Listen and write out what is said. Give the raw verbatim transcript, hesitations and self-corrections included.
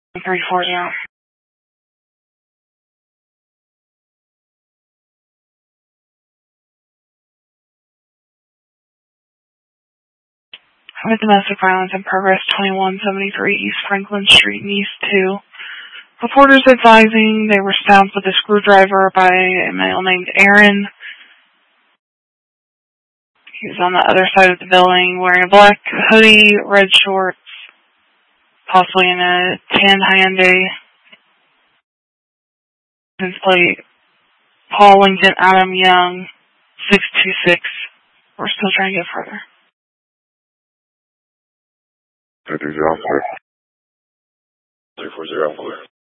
three four zero. With domestic violence in progress, twenty-one seventy-three East Franklin Street, East two. Reporters advising they were stabbed with a screwdriver by a male named Aaron. He was on the other side of the building wearing a black hoodie, red shorts, possibly in a tan Hyundai. His plate, Paul Lincoln Adam Young, six two six. We're still trying to get further. three three zero four. three four zero four.